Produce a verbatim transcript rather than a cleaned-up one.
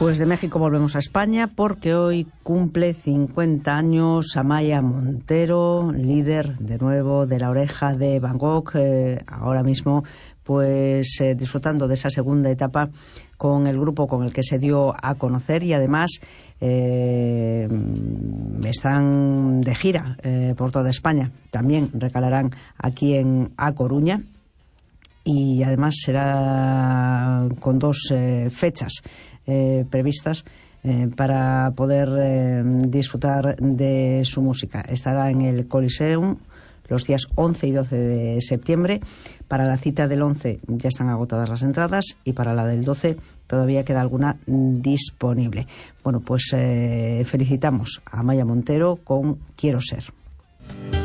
Pues de México volvemos a España porque hoy cumple cincuenta años Amaia Montero, líder de nuevo de La Oreja de Van Gogh, eh, ahora mismo pues eh, disfrutando de esa segunda etapa con el grupo con el que se dio a conocer y además eh, están de gira eh, por toda España. También recalarán aquí en A Coruña y además será con dos eh, fechas eh, previstas eh, para poder eh, disfrutar de su música. Estará en el Coliseum los días once y doce de septiembre. Para la cita del once ya están agotadas las entradas y para la del doce todavía queda alguna disponible. Bueno, pues eh, felicitamos a Amaia Montero con Quiero Ser.